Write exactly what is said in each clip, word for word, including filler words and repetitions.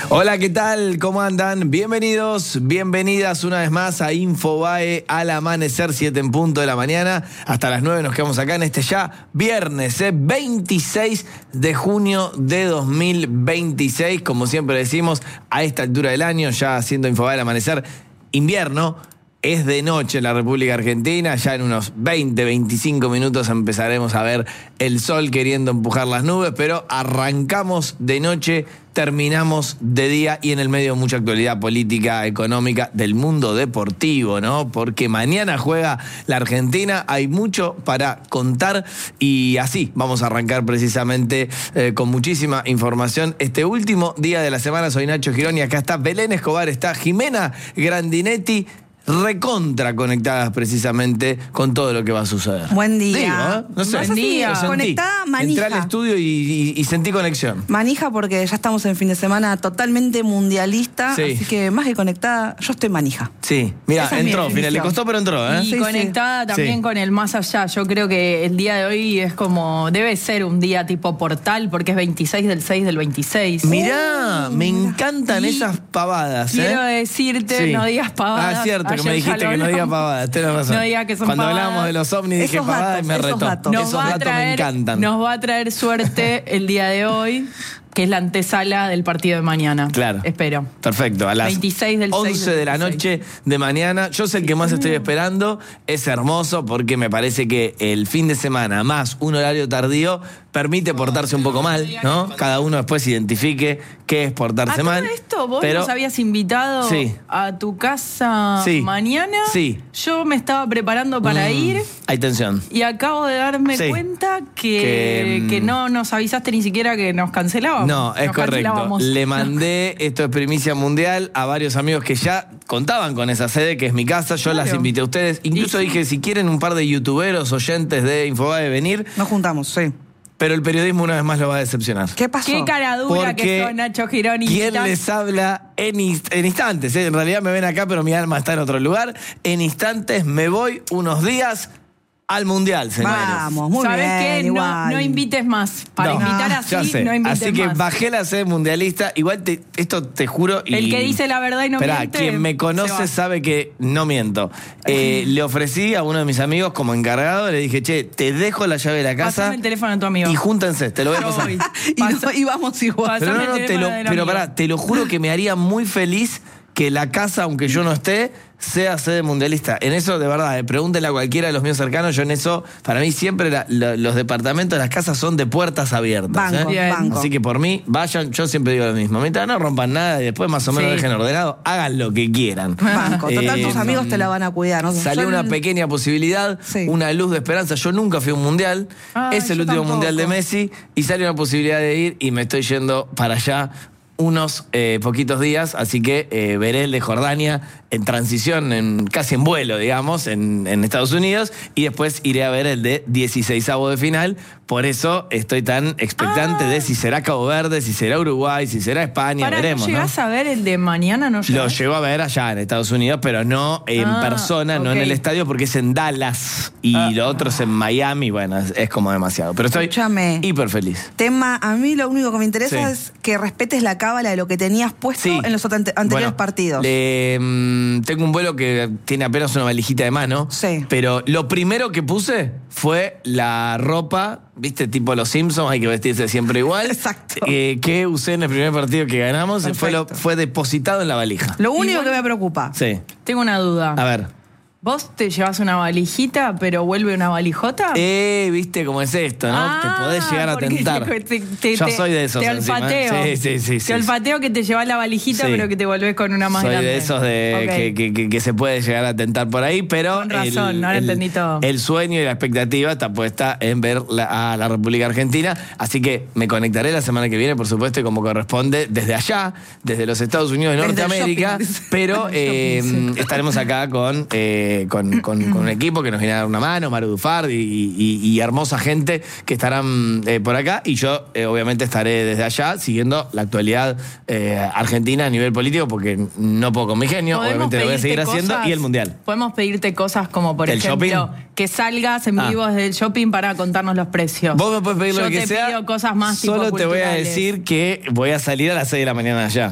Hola, ¿qué tal? ¿Cómo andan? Bienvenidos, bienvenidas una vez más a Infobae al amanecer, siete en punto de la mañana. Hasta las nueve nos quedamos acá en este ya viernes, ¿eh? veintiséis de junio de dos mil veintiséis. Como siempre decimos, a esta altura del año, ya haciendo Infobae al amanecer, invierno. Es de noche en la República Argentina, ya en unos veinte, veinticinco minutos empezaremos a ver el sol queriendo empujar las nubes, pero arrancamos de noche, terminamos de día y en el medio mucha actualidad política, económica, del mundo deportivo, ¿no? Porque mañana juega la Argentina, hay mucho para contar y así vamos a arrancar precisamente eh, con muchísima información. Este último día de la semana, soy Nacho Girón y acá está Belén Escobar, está Jimena Grandinetti, recontra conectadas precisamente con todo lo que va a suceder. Buen día. Digo, ¿eh? No sé, Buen día. sentí. Conectada, manija. Entré al estudio y, y, y sentí conexión. Manija porque ya estamos en fin de semana totalmente mundialista, Sí. así que más que conectada, yo estoy manija. Sí, mira, Esa es mi entró, definición. final, le costó pero entró, ¿eh? Y Sí, conectada sí. también Sí. con el más allá. Yo creo que el día de hoy es como, debe ser un día tipo portal, porque es veintiséis del seis del veintiséis. Mirá, me encantan Y esas pavadas, ¿eh? Quiero decirte, Sí. no digas pavadas. Ah, cierto, que Ayer me ya dijiste lo que no diga hablamos. pavadas, tenés razón. No diga que son Cuando pavadas. hablábamos de los ovnis dije Esos pavadas datos, y me esos retó. datos. Nos Esos va a datos me traer- encantan. Nos va a traer suerte el día de hoy, que es la antesala del partido de mañana. Claro. Espero. Perfecto, a las veintiséis del seis once del de la noche de mañana. Yo sé el que más estoy esperando. Es hermoso porque me parece que el fin de semana más un horario tardío permite portarse un poco mal, ¿no? Cada uno después identifique qué es portarse ¿A mal. todo esto vos pero nos habías invitado Sí. a tu casa Sí. mañana? Sí. Yo me estaba preparando para Mm, ir hay tensión. y acabo de darme Sí. cuenta que, Que, mm, que no nos avisaste ni siquiera que nos cancelábamos. No, es Nos correcto. cancelábamos. Le mandé, esto es primicia mundial, a varios amigos que ya contaban con esa sede, que es mi casa. Yo Claro. las invité a ustedes. Incluso Y sí. dije, si quieren un par de youtuberos, oyentes de Infobae venir, Nos juntamos, sí. pero el periodismo una vez más lo va a decepcionar. ¿Qué pasó? Qué cara dura Porque que son Nacho Girón y ¿quién tan- les habla en, inst- en instantes? ¿eh? En realidad me ven acá, pero mi alma está en otro lugar. En instantes me voy unos días al Mundial, señores. Vamos, muy ¿Sabés bien, qué? No, igual. no invites más. Para No, invitar ya así, sé. no invites Así que más. bajé la sede mundialista. Igual te- esto te juro. Y, El que dice la verdad y no Esperá, miente, quien me se conoce va. sabe que no miento. Eh, le ofrecí a uno de mis amigos como encargado, le dije, che, te dejo la llave de la casa Pasame el teléfono a tu amigo. y júntense, te lo voy a Yo pasar. voy. Y, Pasa- no- y vamos igual. Pero Pasame no, no, el te lo, teléfono del pero amigo. pará, te lo juro que me haría muy feliz que la casa, aunque yo no esté, sea sede mundialista. En eso, de verdad, eh, pregúntele a cualquiera de los míos cercanos, yo en eso, para mí siempre la- la- los departamentos, las casas son de puertas abiertas. Banco, ¿eh? Bien. banco. Así que por mí, vayan, yo siempre digo lo mismo. Mientras no rompan nada y después más o menos Sí. dejen ordenado, hagan lo que quieran. Banco. Total, Eh, tus amigos te la van a cuidar. ¿no? Salió Yo una el- pequeña posibilidad, Sí. una luz de esperanza. Yo nunca fui a un mundial. Ay, es el yo último tampoco. mundial de Messi y salió una posibilidad de ir y me estoy yendo para allá unos eh, poquitos días. Así que eh, veré el de Jordania en transición, en, casi en vuelo, digamos, en, en Estados Unidos. Y después iré a ver el de dieciseisavo de final. Por eso estoy tan expectante Ah. de si será Cabo Verde, si será Uruguay, si será España. Pará, veremos, ¿no ¿no? llegás a ver el de mañana? ¿No Lo llegás? llego a ver allá en Estados Unidos, pero no en Ah, persona, no en ok. el estadio, porque es en Dallas y Ah. lo otro es en Miami. Bueno, es, es como demasiado. Pero estoy Escúchame. hiper feliz. Tema, a mí lo único que me interesa Sí. es que respetes la cábala de lo que tenías puesto Sí. en los ante- anteriores Bueno, partidos. le, mm, tengo un vuelo que tiene apenas una valijita de mano. Sí. Pero lo primero que puse fue la ropa, viste, tipo los Simpsons, hay que vestirse siempre igual. Exacto. eh, que usé en el primer partido que ganamos. Fue, lo, Perfecto. fue depositado en la valija. Lo único Igual- que me preocupa. Sí. Tengo una duda. A ver. ¿Vos te llevas una valijita, pero vuelve una valijota? Eh, viste cómo es esto, ¿no? Ah, te podés llegar a porque tentar. te- te- te- Yo te- soy de esos Te encima, ¿eh? olfateo. Sí, sí, sí, sí. Te olfateo que te llevas la valijita, Sí. pero que te volvés con una más Soy grande. de esos de Ok. que, que- que- que se puede llegar a tentar por ahí, pero Con razón, el, ahora el- entendí todo. el sueño y la expectativa está puesta en ver la- a la República Argentina, así que me conectaré la semana que viene, por supuesto, y como corresponde, desde allá, desde los Estados Unidos de Desde el Norteamérica, shopping. pero Desde el shopping, eh, estaremos acá con, eh, con, con- con un equipo que nos viene a dar una mano, Maru Dufard y, y- y hermosa gente que estarán eh, por acá, y yo eh, obviamente estaré desde allá siguiendo la actualidad eh, argentina a nivel político, porque no puedo con mi genio, ¿Podemos obviamente lo voy a seguir pedirte haciendo, cosas? y el Mundial. Podemos pedirte cosas como, por ¿Del ejemplo, shopping? que salgas en Ah. vivo desde el shopping para contarnos los precios. Vos me puedes pedir Yo lo que te sea, pido cosas más tipo solo te voy a culturales. decir que voy a salir a las seis de la mañana allá.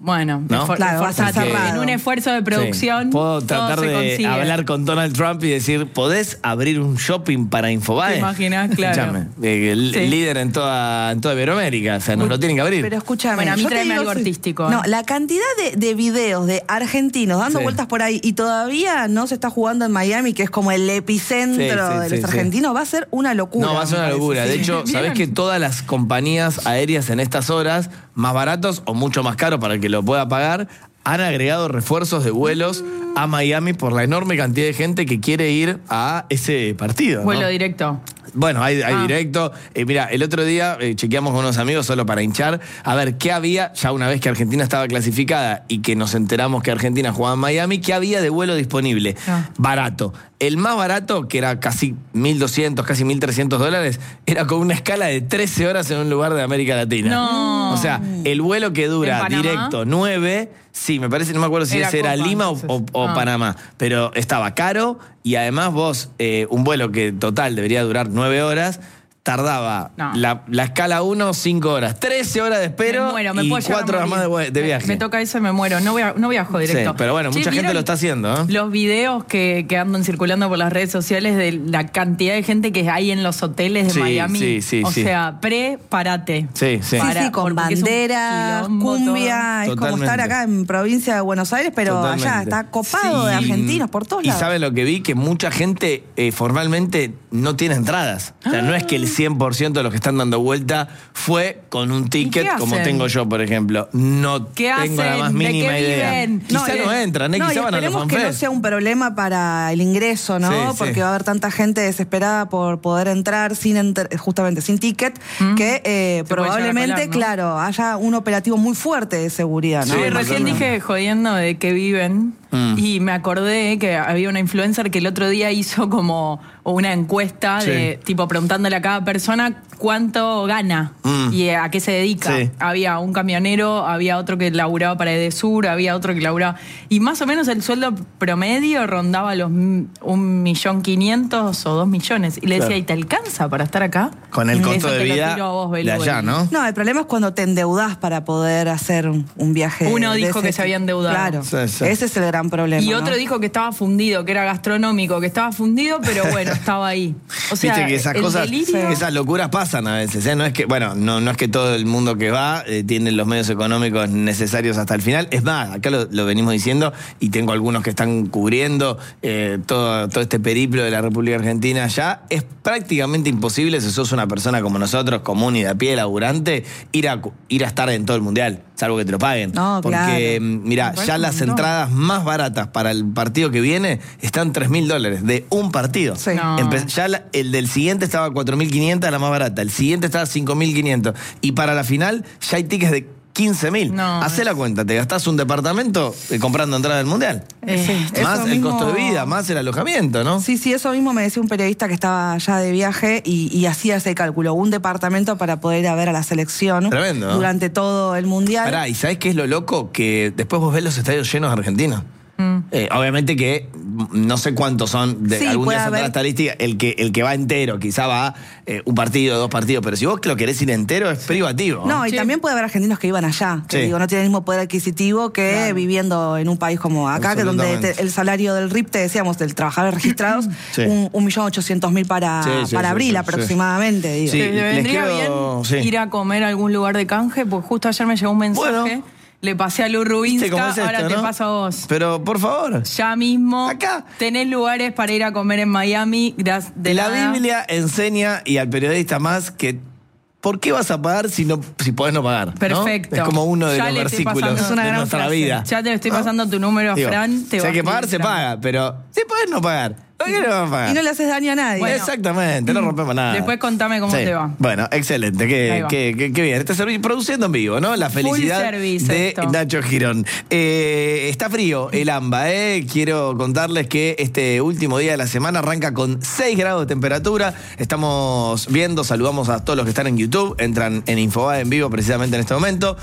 Bueno, ¿no? esfor- Claro, va a estar esforzate. cerrado. En un esfuerzo de producción. Sí. Puedo todo tratar se de consigue. hablar con Donald Trump y decir, ¿podés abrir un shopping para Infobae? ¿Te imaginas? Claro. Escuchame, eh, el Sí. líder en toda, en toda Iberoamérica, o sea, nos lo tienen que abrir. Pero escúchame. Bueno, a mí yo te tráeme digo, algo sí. artístico, No, ¿eh? la cantidad de, de videos de argentinos dando Sí. vueltas por ahí y todavía no se está jugando en Miami, que es como el epicentro Sí, sí, de sí, los sí. argentinos, va a ser una locura. No, va a ser me una parece. locura. De Sí. hecho, ¿sabés ¿Vieron? que todas las compañías aéreas en estas horas, más baratos o mucho más caros para el que lo pueda pagar, han agregado refuerzos de vuelos a Miami por la enorme cantidad de gente que quiere ir a ese partido, ¿no? Vuelo directo. Bueno, hay, hay Ah. directo. Eh, mira, el otro día eh, chequeamos con unos amigos solo para hinchar, a ver qué había, ya una vez que Argentina estaba clasificada y que nos enteramos que Argentina jugaba en Miami, qué había de vuelo disponible. Ah. Barato. El más barato, que era casi mil doscientos, casi mil trescientos dólares, era con una escala de trece horas en un lugar de América Latina. No. O sea, el vuelo que dura ¿En Panamá? directo nueve, sí, me parece, no me acuerdo si Era ese era Copa, Lima o, entonces. o- o Ah. Panamá, pero estaba caro y además vos, eh, un vuelo que total debería durar nueve horas, tardaba No. la, la escala uno, cinco horas, trece horas de espero me muero, me y puedo llegar a cuatro horas más de, morir. vue- de Me- viaje. Me, toca eso y me muero. No, voy a- no viajo directo. Sí, pero bueno, Che, mucha gente ¿vieron lo está haciendo, ¿eh? Los videos que, que andan circulando por las redes sociales de la cantidad de gente que hay en los hoteles de Sí, Miami. sí, sí, o sí. sea, prepárate. Sí, sí. Sí, Para- sí, con porque es un banderas, quilombo cumbia, es como Totalmente. estar acá en provincia de Buenos Aires, pero Totalmente. allá está copado de Sí. argentinos por todos y lados. saben lo que vi, que mucha gente eh, formalmente no tiene entradas. O sea, no es que el cien por ciento de los que están dando vuelta fue con un ticket qué como hacen? tengo yo, por ejemplo. No ¿Qué tengo la hacen? más ¿De mínima qué idea. viven? Quizá y- no, entran, ¿eh? no, y Quizá van a los esperemos que no fanfest. sea un problema para el ingreso, ¿no? Sí, sí. Porque va a haber tanta gente desesperada por poder entrar sin enter- justamente sin ticket, que eh, Se puede probablemente, llegar a colar, ¿no? claro, haya un operativo muy fuerte de seguridad, ¿no? Sí, Sí, no, recién no, no. dije jodiendo de que viven Mm. y me acordé que había una influencer que el otro día hizo como una encuesta Sí. de tipo preguntándole a cada persona cuánto gana Mm. y a qué se dedica. Sí. Había un camionero, había otro que laburaba para Edesur, había otro que laburaba y más o menos el sueldo promedio rondaba los m- un millón quinientos o dos millones y le decía, Claro. ¿y te alcanza para estar acá? Con el Eso costo de te lo vida tiro a vos, de Belu, allá, Belu. ¿no? No, el problema es cuando te endeudás para poder hacer un, un viaje. Uno de dijo ese que se había tipo. endeudado. Claro, Sí, sí. ese es el gran problema. Y ¿no? otro dijo que estaba fundido, que era gastronómico, que estaba fundido, pero bueno, estaba ahí. O sea, Viste que esas el cosas, delirio- esas locuras pasan a veces, ¿eh? No es que, bueno, no, no es que todo el mundo que va eh, tiene los medios económicos necesarios hasta el final. Es más, acá lo, lo venimos diciendo y tengo algunos que están cubriendo eh, todo, todo este periplo de la República Argentina ya. Es prácticamente imposible, si sos una persona como nosotros, común y de a pie, laburante, ir a, cu- ir a estar en todo el mundial, salvo que te lo paguen. No, Porque, claro. mm, mira, Me parece ya un las montón. entradas más baratas para el partido que viene están tres mil dólares de un partido. Sí. No. Empe- ya la- el del siguiente estaba a cuatro mil quinientos, la más barata. El siguiente estaba a cinco mil quinientos. Y para la final ya hay tickets de quince mil. No, Hacé es- la cuenta, te gastás un departamento eh, comprando entrada del mundial. Eh, Sí, Más eso el mismo- costo de vida, más el alojamiento, ¿no? Sí, sí, eso mismo me decía un periodista que estaba ya de viaje y, y hacía ese cálculo. Un departamento para poder ir a ver a la selección Tremendo, ¿no? durante todo el mundial. Pará, ¿y sabés qué es lo loco? Que después vos ves los estadios llenos de argentinos. Eh, obviamente que mm, no sé cuántos son, de Sí, algún puede día saldrá la haber- estadística, el que, el que va entero, quizá va a eh, un partido, dos partidos, pero si vos que lo querés ir entero es privativo. No, y Sí. también puede haber argentinos que iban allá, que Sí. digo, no tienen el mismo poder adquisitivo que Claro. viviendo en un país como acá, que donde Absolutamente. te- el salario del R I P, te decíamos, del trabajadores registrados, Sí. un, un millón ochocientos mil para, Sí, sí, para sí, abril sí, aproximadamente, digo. Sí. ¿Te les vendría quiero- bien sí. ir a comer a algún lugar de canje? Porque justo ayer me llegó un mensaje, Bueno. le pasé a Lu ¿Viste cómo Rubinska, es esto, ahora te no? paso a vos. Pero, por favor. Ya mismo Acá. tenés lugares para ir a comer en Miami. gras- De la nada. Biblia enseña, y al periodista más, que ¿por qué vas a pagar si no si podés no pagar? ¿no? Perfecto. Es como uno de Ya los le estoy versículos pasando- es una de gran nuestra frase. vida. Ya te estoy ¿no? pasando tu número, Digo, Fran. Te si hay va que a pagar, se escribir, Fran. paga, pero si podés no pagar. ¿Por qué no vas a pagar? Y no le haces daño a nadie. Bueno. Exactamente, no rompemos nada. Después contame cómo te va. Bueno, excelente, Ahí qué, va. qué, qué, qué bien. Está servi- produciendo en vivo, ¿no? La felicidad service de esto. Nacho Girón. Eh, está frío el AMBA, ¿eh? Quiero contarles que este último día de la semana arranca con seis grados de temperatura. Estamos viendo, saludamos a todos los que están en YouTube, entran en Infobae en vivo precisamente en este momento.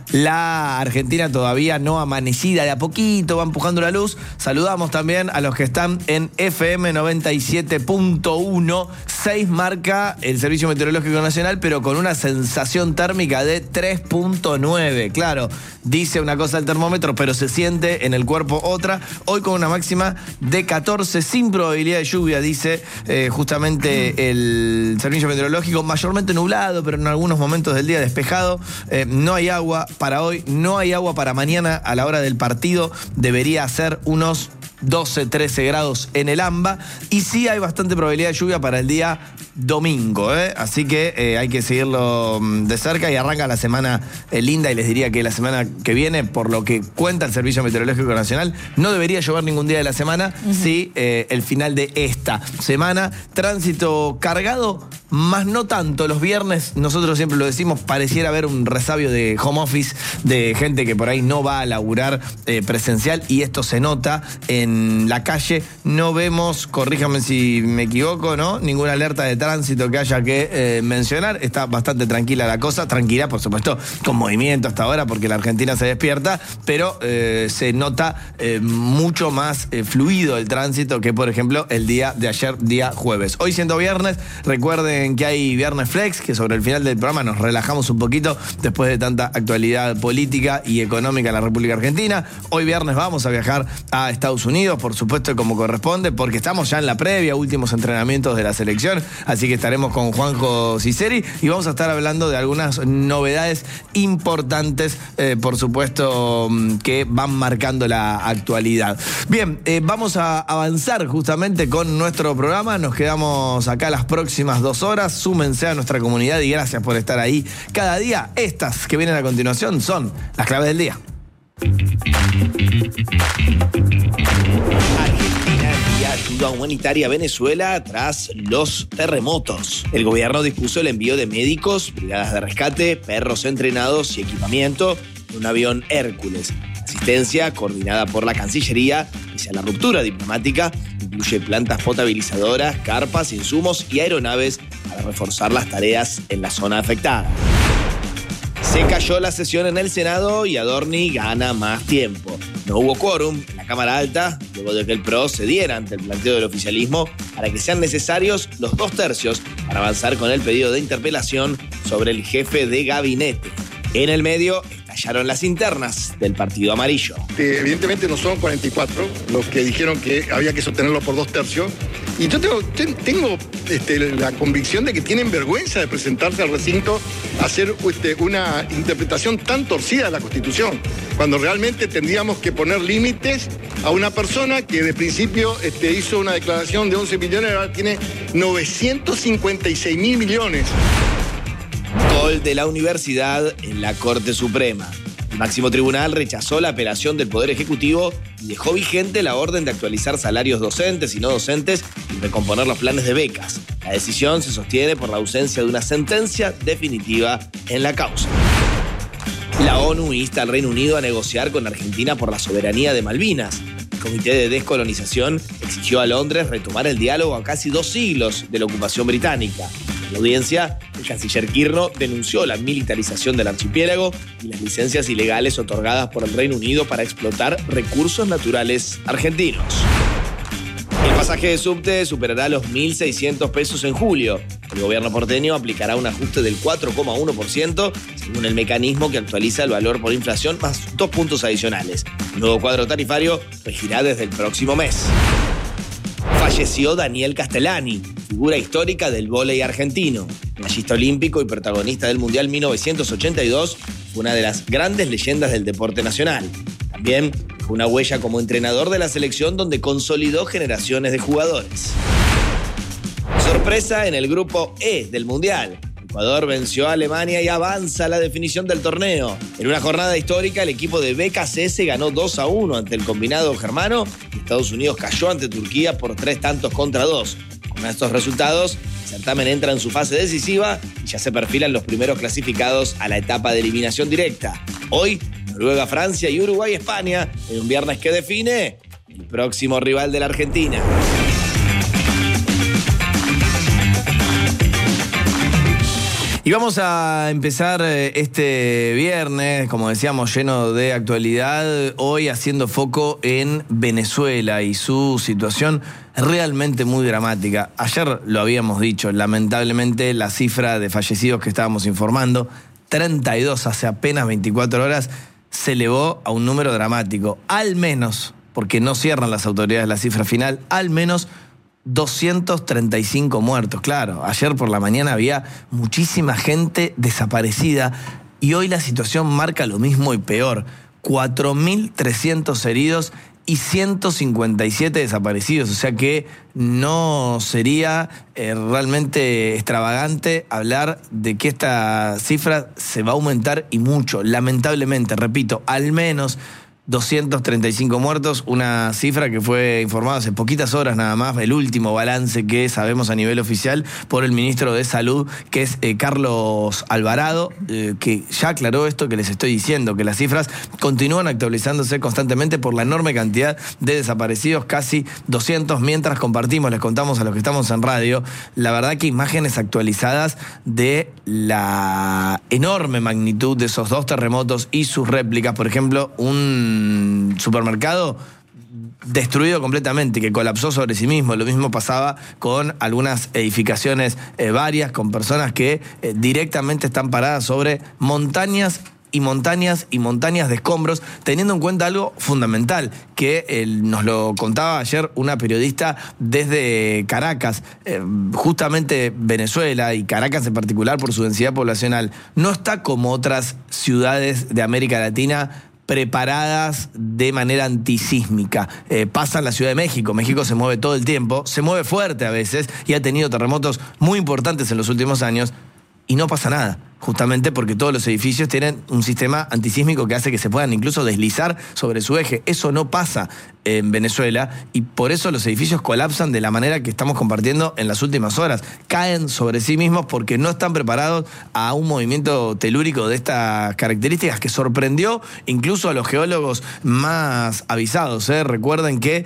La Argentina todavía no amanecida, de a poquito va empujando la luz. Saludamos también a los que están en F F M noventa y siete punto uno. seis marca el Servicio Meteorológico Nacional, pero con una sensación térmica de tres punto nueve. Claro, dice una cosa el termómetro, pero se siente en el cuerpo otra. Hoy con una máxima de catorce, sin probabilidad de lluvia, dice eh, justamente el Servicio Meteorológico. Mayormente nublado, pero en algunos momentos del día despejado. Eh, no hay agua para hoy, no hay agua para mañana. A la hora del partido debería ser unos doce, trece grados en el AMBA, y sí hay bastante probabilidad de lluvia para el día domingo, ¿eh? Así que eh, hay que seguirlo de cerca, y arranca la semana eh, linda, y les diría que la semana que viene, por lo que cuenta el Servicio Meteorológico Nacional, no debería llover ningún día de la semana. Uh-huh. Sí, eh, el final de esta semana, tránsito cargado, más no tanto. Los viernes, nosotros siempre lo decimos, pareciera haber un resabio de home office, de gente que por ahí no va a laburar eh, presencial, y esto se nota en la calle. No vemos, corríjame si me equivoco, ¿no?, ninguna alerta de tránsito que haya que eh, mencionar. Está bastante tranquila la cosa, tranquila, por supuesto, con movimiento hasta ahora, porque la Argentina se despierta, pero eh, se nota eh, mucho más eh, fluido el tránsito que, por ejemplo, el día de ayer, día jueves. Hoy, siendo viernes, recuerden que hay Viernes Flex, que sobre el final del programa nos relajamos un poquito después de tanta actualidad política y económica en la República Argentina. Hoy viernes vamos a viajar a Estados Unidos, por supuesto, como corresponde, porque estamos ya en la previa, últimos entrenamientos de la selección, así que estaremos con Juanjo Ciceri y vamos a estar hablando de algunas novedades importantes, eh, por supuesto, que van marcando la actualidad. Bien, eh, vamos a avanzar justamente con nuestro programa. Nos quedamos acá las próximas dos horas. Súmense a nuestra comunidad y gracias por estar ahí cada día. Estas que vienen a continuación son las claves del día. Argentina envía ayuda humanitaria a Venezuela tras los terremotos. El gobierno dispuso el envío de médicos, brigadas de rescate, perros entrenados y equipamiento en un avión Hércules. Asistencia coordinada por la Cancillería, pese a la ruptura diplomática, incluye plantas potabilizadoras, carpas, insumos y aeronaves para reforzar las tareas en la zona afectada. Se cayó la sesión en el Senado y Adorni gana más tiempo. No hubo quórum en la Cámara Alta, luego de que el P R O cediera ante el planteo del oficialismo para que sean necesarios los dos tercios para avanzar con el pedido de interpelación sobre el jefe de gabinete. En el medio estallaron las internas del Partido Amarillo. Eh, evidentemente no son cuarenta y cuatro los que dijeron que había que sostenerlo por dos tercios. Y yo tengo, tengo este, la convicción de que tienen vergüenza de presentarse al recinto a hacer este, una interpretación tan torcida de la Constitución, cuando realmente tendríamos que poner límites a una persona que de principio este, hizo una declaración de once millones, ahora tiene novecientos cincuenta y seis mil millones. Gol de la universidad en la Corte Suprema. El máximo tribunal rechazó la apelación del Poder Ejecutivo y dejó vigente la orden de actualizar salarios docentes y no docentes y recomponer los planes de becas. La decisión se sostiene por la ausencia de una sentencia definitiva en la causa. La ONU insta al Reino Unido a negociar con Argentina por la soberanía de Malvinas. El Comité de Descolonización exigió a Londres retomar el diálogo a casi dos siglos de la ocupación británica. En la audiencia, el canciller Kirno denunció la militarización del archipiélago y las licencias ilegales otorgadas por el Reino Unido para explotar recursos naturales argentinos. El pasaje de subte superará los mil seiscientos pesos en julio. El gobierno porteño aplicará un ajuste del cuatro coma uno por ciento según el mecanismo que actualiza el valor por inflación más dos puntos adicionales. El nuevo cuadro tarifario regirá desde el próximo mes. Falleció Daniel Castellani, figura histórica del vóley argentino. Medallista olímpico y protagonista del Mundial mil novecientos ochenta y dos, fue una de las grandes leyendas del deporte nacional. También fue una huella como entrenador de la selección, donde consolidó generaciones de jugadores. Sorpresa en el grupo E del Mundial. Ecuador venció a Alemania y avanza a la definición del torneo. En una jornada histórica, el equipo de B K C S ganó dos a uno ante el combinado germano y Estados Unidos cayó ante Turquía por tres tantos contra dos. Con estos resultados, el certamen entra en su fase decisiva y ya se perfilan los primeros clasificados a la etapa de eliminación directa. Hoy, Noruega, Francia y Uruguay, España, en un viernes que define el próximo rival de la Argentina. Y vamos a empezar este viernes, como decíamos, lleno de actualidad, hoy haciendo foco en Venezuela y su situación realmente muy dramática. Ayer lo habíamos dicho, lamentablemente la cifra de fallecidos que estábamos informando, treinta y dos hace apenas veinticuatro horas, se elevó a un número dramático. Al menos, porque no cierran las autoridades la cifra final, al menos doscientos treinta y cinco muertos. Claro, ayer por la mañana había muchísima gente desaparecida y hoy la situación marca lo mismo y peor. cuatro mil trescientos heridos y ciento cincuenta y siete desaparecidos. O sea que no sería eh, realmente extravagante hablar de que esta cifra se va a aumentar y mucho. Lamentablemente, repito, al menos doscientos treinta y cinco muertos, una cifra que fue informada hace poquitas horas nada más, el último balance que sabemos a nivel oficial por el ministro de Salud, que es eh, Carlos Alvarado, eh, que ya aclaró esto que les estoy diciendo, que las cifras continúan actualizándose constantemente por la enorme cantidad de desaparecidos, casi doscientos, mientras compartimos, les contamos a los que estamos en radio, la verdad que imágenes actualizadas de la enorme magnitud de esos dos terremotos y sus réplicas. Por ejemplo, un supermercado destruido completamente, que colapsó sobre sí mismo. Lo mismo pasaba con algunas edificaciones eh, varias, con personas que eh, directamente están paradas sobre montañas y montañas y montañas de escombros, teniendo en cuenta algo fundamental, que eh, nos lo contaba ayer una periodista desde Caracas, eh, justamente Venezuela, y Caracas en particular por su densidad poblacional, no está como otras ciudades de América Latina preparadas de manera antisísmica. Eh, pasa en la Ciudad de México. México se mueve todo el tiempo, se mueve fuerte a veces y ha tenido terremotos muy importantes en los últimos años y no pasa nada, justamente porque todos los edificios tienen un sistema antisísmico que hace que se puedan incluso deslizar sobre su eje. Eso no pasa en Venezuela y por eso los edificios colapsan de la manera que estamos compartiendo en las últimas horas. Caen sobre sí mismos porque no están preparados a un movimiento telúrico de estas características que sorprendió incluso a los geólogos más avisados, ¿eh? Recuerden que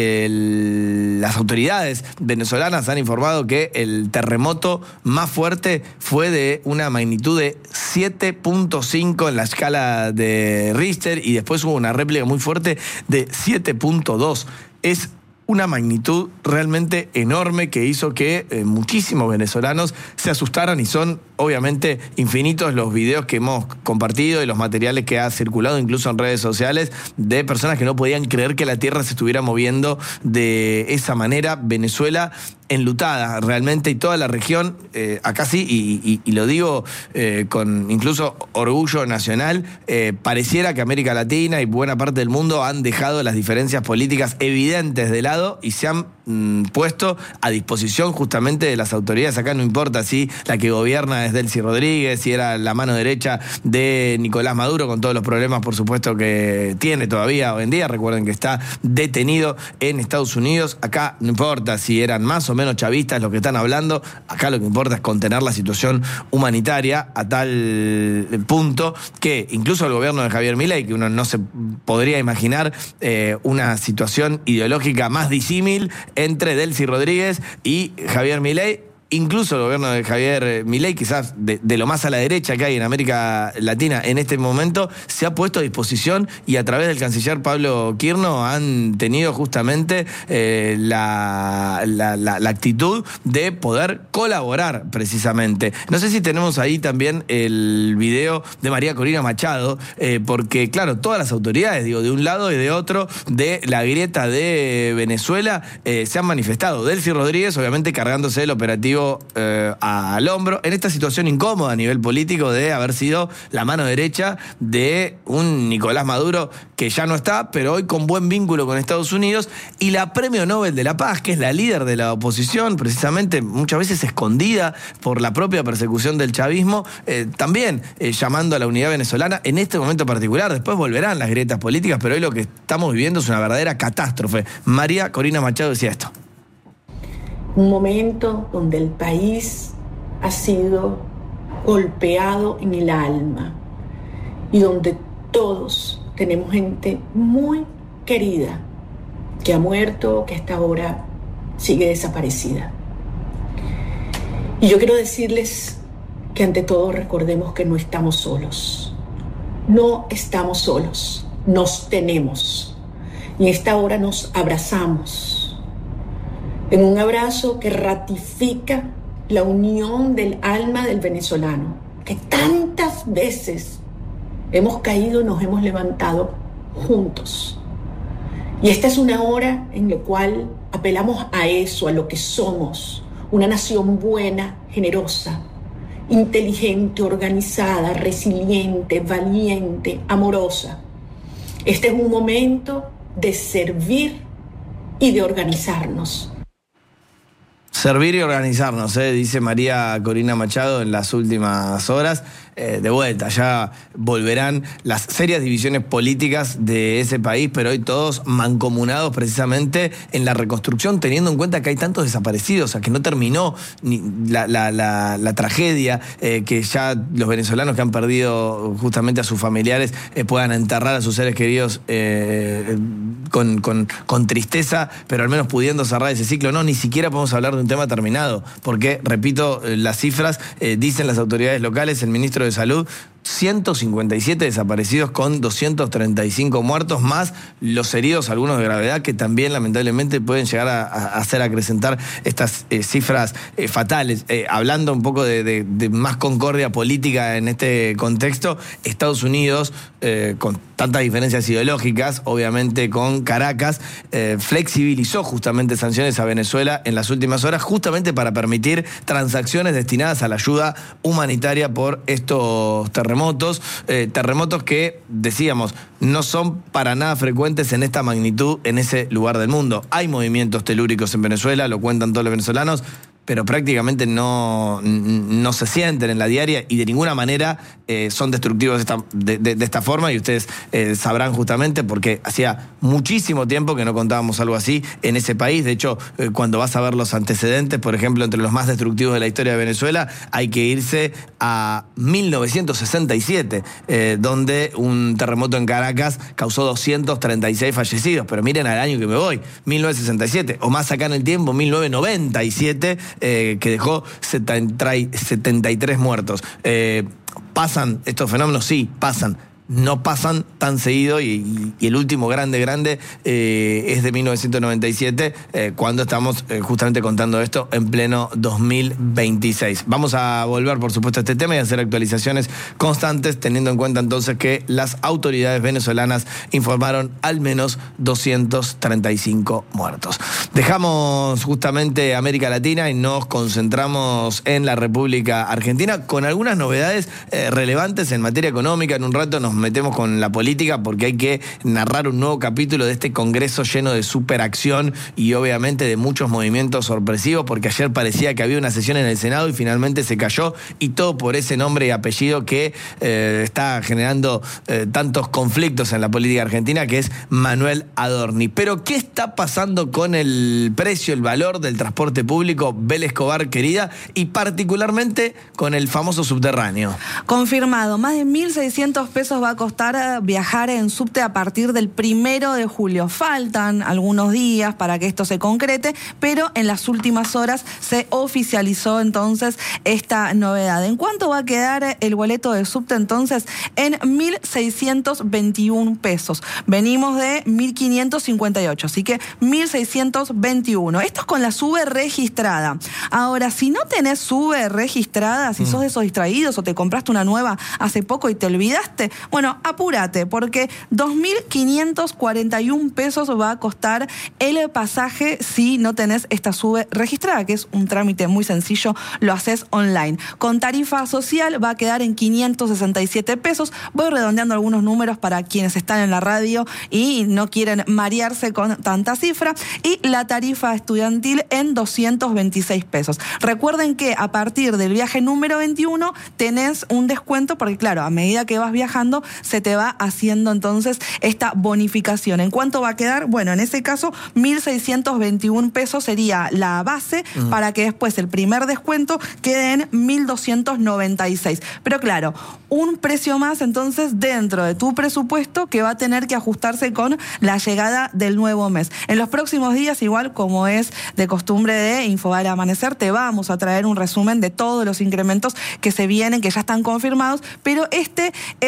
el, las autoridades venezolanas han informado que el terremoto más fuerte fue de una magnitud de siete punto cinco en la escala de Richter y después hubo una réplica muy fuerte de siete punto dos. Es una magnitud realmente enorme que hizo que eh, muchísimos venezolanos se asustaran y son obviamente infinitos los videos que hemos compartido y los materiales que ha circulado incluso en redes sociales de personas que no podían creer que la tierra se estuviera moviendo de esa manera. Venezuela enlutada realmente y toda la región, eh, acá sí, y, y, y lo digo eh, con incluso orgullo nacional, eh, pareciera que América Latina y buena parte del mundo han dejado las diferencias políticas evidentes de lado y se han mm, puesto a disposición justamente de las autoridades. Acá no importa si la que gobierna es Delcy Rodríguez, si era la mano derecha de Nicolás Maduro, con todos los problemas por supuesto que tiene todavía hoy en día. Recuerden que está detenido en Estados Unidos. Acá no importa si eran más o menos chavistas los que están hablando, acá lo que importa es contener la situación humanitaria a tal punto que incluso el gobierno de Javier Milei, que uno no se podría imaginar eh, una situación ideológica más disímil entre Delcy Rodríguez y Javier Milei. Incluso el gobierno de Javier Milei, quizás de, de lo más a la derecha que hay en América Latina en este momento, se ha puesto a disposición y a través del canciller Pablo Quirno han tenido justamente eh, la, la, la, la actitud de poder colaborar precisamente. No sé si tenemos ahí también el video de María Corina Machado, eh, porque claro, todas las autoridades, digo, de un lado y de otro de la grieta de Venezuela eh, se han manifestado. Delcy Rodríguez, obviamente cargándose el operativo Eh, al hombro, en esta situación incómoda a nivel político de haber sido la mano derecha de un Nicolás Maduro que ya no está, pero hoy con buen vínculo con Estados Unidos, y la Premio Nobel de la Paz, que es la líder de la oposición, precisamente muchas veces escondida por la propia persecución del chavismo, eh, también eh, llamando a la unidad venezolana en este momento particular. Después volverán las grietas políticas, pero hoy lo que estamos viviendo es una verdadera catástrofe. María Corina Machado decía esto. Un momento donde el país ha sido golpeado en el alma y donde todos tenemos gente muy querida que ha muerto, que hasta ahora sigue desaparecida. Y yo quiero decirles que ante todo recordemos que no estamos solos. No estamos solos, nos tenemos. Y en esta hora nos abrazamos. en un abrazo que ratifica la unión del alma del venezolano, que tantas veces hemos caído, nos hemos levantado juntos. Y esta es una hora en la cual apelamos a eso, a lo que somos, una nación buena, generosa, inteligente, organizada, resiliente, valiente, amorosa. Este es un momento de servir y de organizarnos. Servir y organizarnos, ¿eh? Dice María Corina Machado en las últimas horas. Eh, de vuelta, ya volverán las serias divisiones políticas de ese país, pero hoy todos mancomunados precisamente en la reconstrucción, teniendo en cuenta que hay tantos desaparecidos, o sea, que no terminó ni la, la, la, la tragedia, eh, que ya los venezolanos que han perdido justamente a sus familiares eh, puedan enterrar a sus seres queridos eh, con, con, con tristeza, pero al menos pudiendo cerrar ese ciclo. No, ni siquiera podemos hablar de un tema terminado, porque, repito, las cifras, eh, dicen las autoridades locales, el ministro de Salud, ciento cincuenta y siete desaparecidos con doscientos treinta y cinco muertos, más los heridos, algunos de gravedad, que también lamentablemente pueden llegar a, a hacer acrecentar estas eh, cifras eh, fatales. Eh, hablando un poco de, de, de más concordia política en este contexto, Estados Unidos, eh, con tantas diferencias ideológicas, obviamente con Caracas, eh, flexibilizó justamente sanciones a Venezuela en las últimas horas, justamente para permitir transacciones destinadas a la ayuda humanitaria por estos terremotos. Terremotos, eh, terremotos que, decíamos, no son para nada frecuentes en esta magnitud en ese lugar del mundo. Hay movimientos telúricos en Venezuela, lo cuentan todos los venezolanos, pero prácticamente no, no se sienten en la diaria y de ninguna manera eh, son destructivos de esta, de, de, de esta forma, y ustedes eh, sabrán justamente porque hacía muchísimo tiempo que no contábamos algo así en ese país. De hecho, eh, cuando vas a ver los antecedentes, por ejemplo, entre los más destructivos de la historia de Venezuela, hay que irse a mil novecientos sesenta y siete, eh, donde un terremoto en Caracas causó doscientos treinta y seis fallecidos. Pero miren al año que me voy, mil novecientos sesenta y siete, o más acá en el tiempo, mil novecientos noventa y siete, Eh, que dejó setenta y tres muertos. Eh, ¿Pasan estos fenómenos? Sí, pasan. No pasan tan seguido y, y, y el último grande, grande eh, es de mil novecientos noventa y siete, eh, cuando estamos eh, justamente contando esto en pleno dos mil veintiséis. Vamos a volver, por supuesto, a este tema y a hacer actualizaciones constantes, teniendo en cuenta entonces que las autoridades venezolanas informaron al menos doscientos treinta y cinco muertos. Dejamos justamente América Latina y nos concentramos en la República Argentina con algunas novedades eh, relevantes en materia económica. En un rato nos metemos con la política porque hay que narrar un nuevo capítulo de este Congreso lleno de superacción y obviamente de muchos movimientos sorpresivos, porque ayer parecía que había una sesión en el Senado y finalmente se cayó, y todo por ese nombre y apellido que eh, está generando eh, tantos conflictos en la política argentina, que es Manuel Adorni. Pero ¿qué está pasando con el precio, el valor del transporte público, Bel Escobar, querida, y particularmente con el famoso subterráneo? Confirmado, más de mil seiscientos pesos va a costar viajar en subte a partir del primero de julio. Faltan algunos días para que esto se concrete, pero en las últimas horas se oficializó entonces esta novedad. ¿En cuánto va a quedar el boleto de subte entonces? En mil seiscientos veintiún pesos. Venimos de mil quinientos cincuenta y ocho, así que mil seiscientos veintiuno. Esto es con la SUBE registrada. Ahora, si no tenés SUBE registrada, si sos de esos distraídos o te compraste una nueva hace poco y te olvidaste, bueno, apúrate, porque dos mil quinientos cuarenta y un pesos va a costar el pasaje si no tenés esta SUBE registrada, que es un trámite muy sencillo, lo haces online. Con tarifa social va a quedar en quinientos sesenta y siete pesos. Voy redondeando algunos números para quienes están en la radio y no quieren marearse con tanta cifra. Y la tarifa estudiantil en doscientos veintiséis pesos. Recuerden que a partir del viaje número veintiuno tenés un descuento, porque claro, a medida que vas viajando se te va haciendo entonces esta bonificación. ¿En cuánto va a quedar? Bueno, en ese caso mil seiscientos veintiún pesos sería la base, uh-huh, para que después el primer descuento quede en mil doscientos noventa y seis. Pero claro, un precio más entonces dentro de tu presupuesto que va a tener que ajustarse con la llegada del nuevo mes. En los próximos días, igual como es de costumbre de Infobae al Amanecer, te vamos a traer un resumen de todos los incrementos que se vienen, que ya están confirmados, pero este es la novedad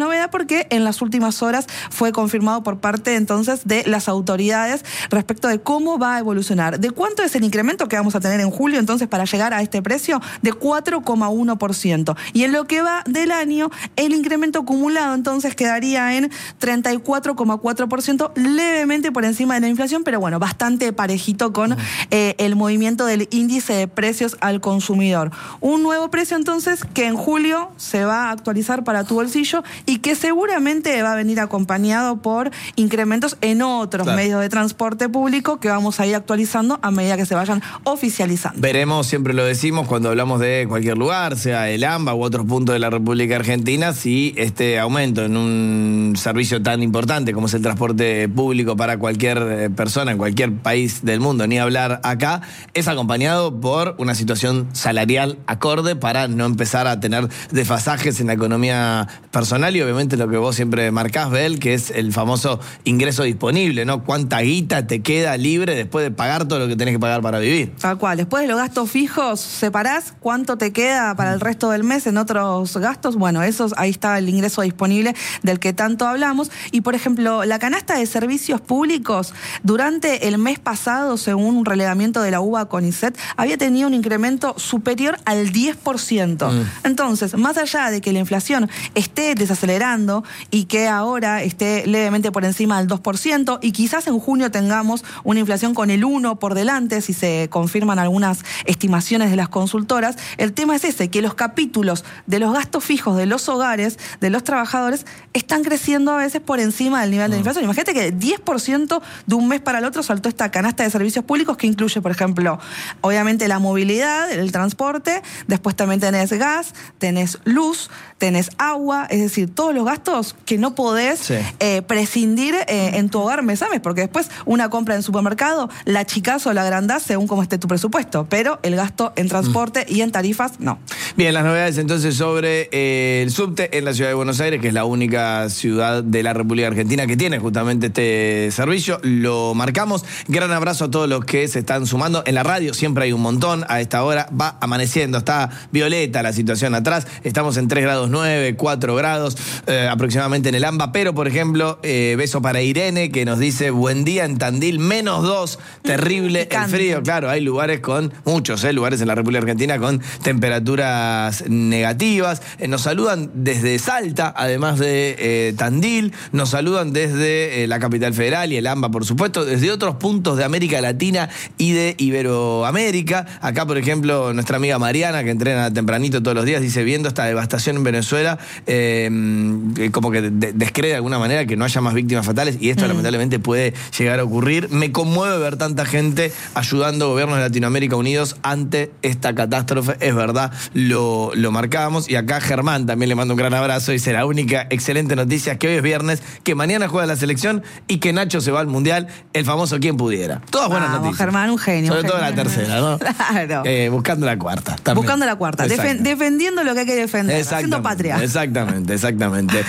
novedad porque en las últimas horas fue confirmado por parte entonces de las autoridades respecto de cómo va a evolucionar. ¿De cuánto es el incremento que vamos a tener en julio entonces para llegar a este precio? De cuatro coma uno por ciento. Y en lo que va del año, el incremento acumulado entonces quedaría en treinta y cuatro coma cuatro por ciento, levemente por encima de la inflación, pero bueno, bastante parejito con eh, el movimiento del índice de precios al consumidor. Un nuevo precio entonces que en julio se va a actualizar para tu bolsillo y que seguramente va a venir acompañado por incrementos en otros claro. medios de transporte público que vamos a ir actualizando a medida que se vayan oficializando. Veremos, siempre lo decimos cuando hablamos de cualquier lugar, sea el AMBA u otros puntos de la República Argentina, si este aumento en un servicio tan importante como es el transporte público para cualquier persona en cualquier país del mundo, ni hablar acá, es acompañado por una situación salarial acorde para no empezar a tener desfasajes en la economía personal y obviamente lo que vos siempre marcás, Bel, que es el famoso ingreso disponible, ¿no? ¿Cuánta guita te queda libre después de pagar todo lo que tenés que pagar para vivir? Tal cual. Después de los gastos fijos, separás cuánto te queda para el resto del mes en otros gastos. Bueno, eso, ahí está el ingreso disponible del que tanto hablamos. Y, por ejemplo, la canasta de servicios públicos durante el mes pasado, según un relevamiento de la U B A CONICET, había tenido un incremento superior al diez por ciento. Mm. Entonces, más allá de que la inflación esté desacelerando y que ahora esté levemente por encima del dos por ciento y quizás en junio tengamos una inflación con el uno por delante, si se confirman algunas estimaciones de las consultoras, el tema es ese, que los capítulos de los gastos fijos de los hogares, de los trabajadores, están creciendo a veces por encima del nivel de la inflación. Imagínate que diez por ciento de un mes para el otro saltó esta canasta de servicios públicos que incluye, por ejemplo, obviamente la movilidad, el transporte, después también tenés gas, tenés luz, tenés agua, es decir, todos los gastos que no podés sí. eh, prescindir eh, en tu hogar mes a mes, porque después una compra en supermercado, la achicás o la agrandás según cómo esté tu presupuesto, pero el gasto en transporte mm. y en tarifas, no. Bien, las novedades entonces sobre eh, el subte en la ciudad de Buenos Aires, que es la única ciudad de la República Argentina que tiene justamente este servicio, lo marcamos. Gran abrazo a todos los que se están sumando. En la radio siempre hay un montón, a esta hora va amaneciendo, está violeta la situación atrás, estamos en tres grados nueve, cuatro grados eh, aproximadamente en el AMBA, pero por ejemplo, eh, beso para Irene que nos dice, buen día en Tandil, menos dos, terrible el frío. Claro, hay lugares con, muchos eh, lugares en la República Argentina con temperaturas negativas. Eh, nos saludan desde Salta, además de eh, Tandil, nos saludan desde eh, la capital federal y el AMBA, por supuesto, desde otros puntos de América Latina y de Iberoamérica. Acá, por ejemplo, nuestra amiga Mariana, que entrena tempranito todos los días, dice, viendo esta devastación en Venezuela, eh, como que de- descree de alguna manera que no haya más víctimas fatales, y esto mm. lamentablemente puede llegar a ocurrir. Me conmueve ver tanta gente ayudando gobiernos de Latinoamérica unidos ante esta catástrofe, es verdad, lo, lo marcábamos. Y acá Germán también le mando un gran abrazo, dice, la única excelente noticia es que hoy es viernes, que mañana juega la selección y que Nacho se va al Mundial, el famoso quien pudiera. Todas buenas Vamos, noticias. Germán, un genio. Sobre un todo genio. la tercera, ¿no? Claro. Eh, buscando la cuarta. También. Buscando la cuarta. Defen- defendiendo lo que hay que defender. Haciendo patria. Exactamente, exactamente.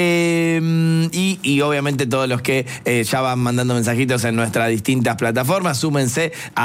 eh, y, y obviamente todos los que eh, ya van mandando mensajitos en nuestras distintas plataformas, súmense a